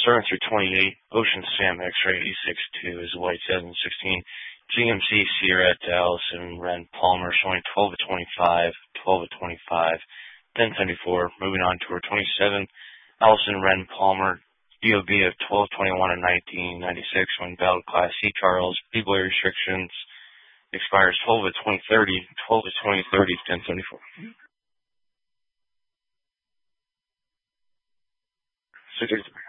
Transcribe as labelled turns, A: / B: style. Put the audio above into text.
A: starting through 28, Ocean Sam X-Ray 862 is white 2016. GMC Sierra to Allison Wren Palmer showing 12 to 25, 12 to 25, 1074. Moving on to our 27, Allison Wren Palmer, DOB of 12, 21, and 1996 when valid Class C Charles. Legal restrictions expires 12 to 2030, 12 to 2030, 1074. 6